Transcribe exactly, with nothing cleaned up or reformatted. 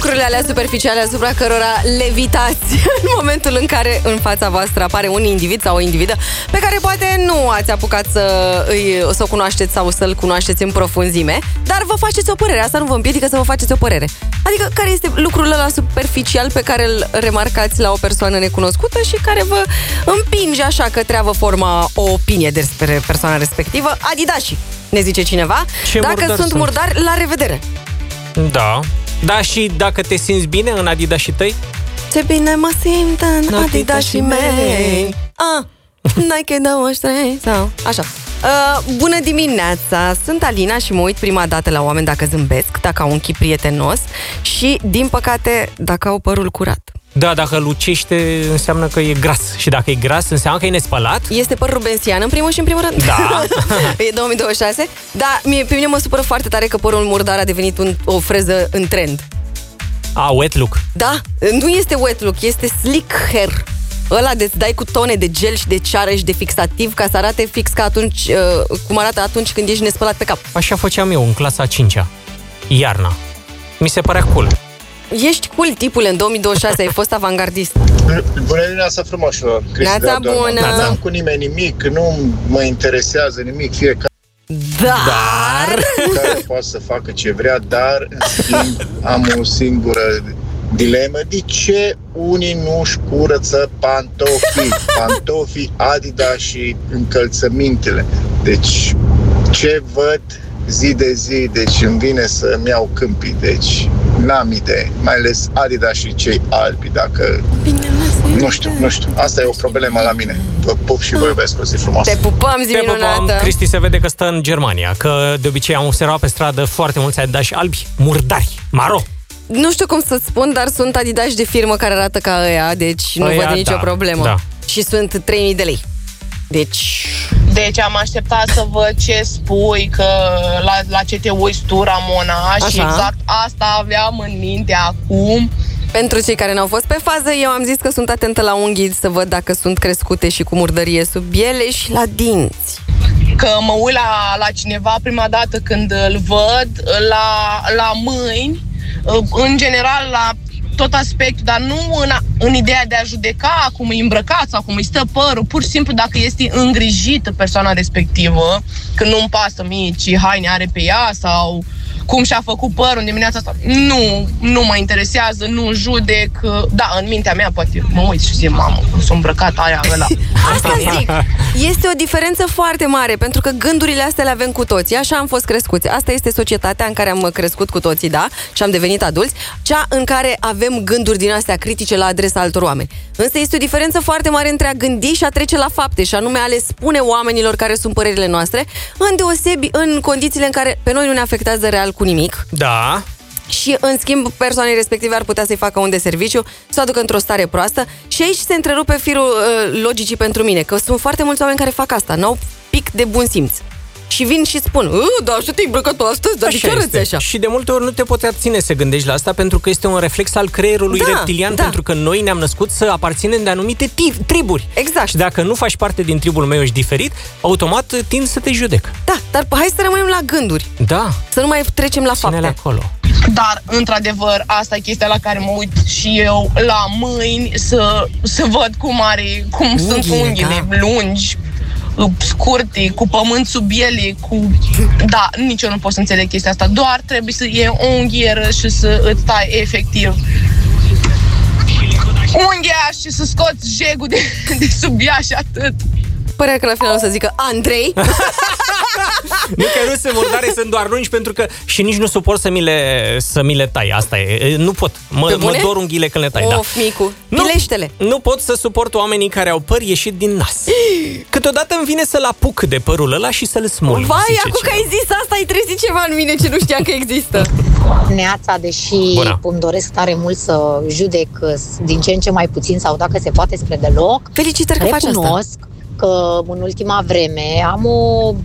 lucrurile alea superficiale asupra cărora levitați în momentul în care în fața voastră apare un individ sau o individă pe care poate nu ați apucat să, îi, să o cunoașteți sau să-l cunoașteți în profunzime, dar vă faceți o părere. Asta nu vă împiedică să vă faceți o părere. Adică care este lucrul ăla superficial pe care îl remarcați la o persoană necunoscută și care vă împinge așa că treabă forma o opinie despre persoana respectivă? Adidașii, ne zice cineva. Ce Dacă murdari sunt sunt. murdari, la revedere. Da. Da, și dacă te simți bine în adidașii tăi? Ce bine mă simt în adidașii mei. Ah, Nike douăzeci și trei sau așa. Uh, bună dimineața, sunt Alina și mă uit prima dată la oameni dacă zâmbesc, dacă au un chip prietenos și, din păcate, dacă au părul curat. Da, dacă lucește înseamnă că e gras. Și dacă e gras înseamnă că e nespălat. Este păr rubensian în primul și în primul rând. Da. E două mii douăzeci și șase. Dar mie, pe mine mă supără foarte tare că părul murdar a devenit un, o freză în trend. A, wet look. Da, nu este wet look, este slick hair. Ăla de-ți dai cu tone de gel și de ceară și de fixativ ca să arate fix ca atunci, uh, cum arată atunci când ești nespălat pe cap. Așa făceam eu în clasa a cincea. Iarna. Mi se părea cool. Ești cool, tipule, în două mii douăzeci și șase ai fost avangardist. Bună dimineața frumoșilor! Neața bună! Nu am cu nimeni nimic, nu mă interesează nimic, fiecare Dar... care poate să facă ce vrea, dar în schimb am o singură dilemă. De ce unii nu își curăță pantofii? Pantofii Adidas și încălțămintele. Deci, ce văd zi de zi, deci îmi vine să-mi iau câmpii, deci n-am idee, mai ales Adidas și cei albi, dacă... Nu știu, nu știu, asta e o problemă la mine. Vă pup și vă iubesc, o zi frumoasă. Te pupăm, zi Te minunată! pupăm. Cristi se vede că stă în Germania, că de obicei am observat pe stradă foarte mulți Adidas albi, murdari, maro. Nu știu cum să-ți spun, dar sunt Adidas de firmă care arată ca ăia, deci nu Ăia, văd nicio da, problemă. da. Și sunt trei mii de lei. Deci... Deci am așteptat să văd ce spui, că la, la ce te uiți tu, Ramona. Așa. Și exact asta aveam în minte acum. Pentru cei care n-au fost pe fază, eu am zis că sunt atentă la unghii să văd dacă sunt crescute și cu murdărie sub ele și la dinți. Că mă uit la, la cineva prima dată când îl văd, la, la mâini, în general la tot aspectul, dar nu în, în ideea de a judeca cum e îmbrăcat sau cum îi stă părul, pur și simplu dacă este îngrijită persoana respectivă, că nu-mi pasă mie ce haine are pe ea sau cum și-a făcut părul în dimineața asta. Nu, nu mă interesează, nu judec. Da, în mintea mea poate mă uit și zic, mamă, cum s-a îmbrăcat aia, ăla. Asta zic. Este o diferență foarte mare, pentru că gândurile astea le avem cu toții. Așa am fost crescuți. Asta este societatea în care am crescut cu toții, da? Și am devenit adulți. Cea în care avem gânduri din astea critice la adresa altor oameni. Însă este o diferență foarte mare între a gândi și a trece la fapte, și anume a le spune oamenilor care sunt părerile noastre, îndeosebi în condițiile în care pe noi nu ne afectează real cu nimic. Da. Și, în schimb, persoanei respective ar putea să-i facă un deserviciu, să o aducă într-o stare proastă. Și aici se întrerupe firul uh, logicii pentru mine, că sunt foarte mulți oameni care fac asta, n-au pic de bun simț. Și vin și spun, da, așa te-ai îmbrăcat astăzi, dar de ce arăți așa? Și de multe ori nu te poți abține să gândești la asta, pentru că este un reflex al creierului Da, reptilian, da. pentru că noi ne-am născut să aparținem de anumite tiv- triburi. Exact. Și dacă nu faci parte din tribul meu, ești diferit, automat tind să te judec. Da, dar hai să rămânem la gânduri. Da. Să nu mai trecem la Ține-le fapte. acolo. Dar, într-adevăr, asta e chestia la care mă uit și eu la mâini, să, să văd cum are, cum Unghiile, sunt unghiile da. lungi, scurte, cu pământ sub ele, cu... Da, nici eu nu pot să înțeleg chestia asta. Doar trebuie să iei o unghieră și să îți tai efectiv unghia și să scoți jegul de, de sub ea și atât. Părea că la final o să zică Andrei. Nu că nu sunt murdare, sunt doar lungi, pentru că și nici nu suport să mi le, să mi le tai. Asta e. Nu pot. Mă, mă dor unghiile când le tai. Of, da. micu. Nu, Pilește-le. nu pot să suport oamenii care au păr ieșit din nas. Câteodată îmi vine să-l apuc de părul ăla și să-l smulg. Vai, zice acum că cineva. ai zis asta, ai trezit ceva în mine ce nu știam că există. Neața, deși Bună. îmi doresc tare mult să judec din ce în ce mai puțin sau dacă se poate spre deloc, Felicitări că faci asta. recunosc că în ultima vreme am o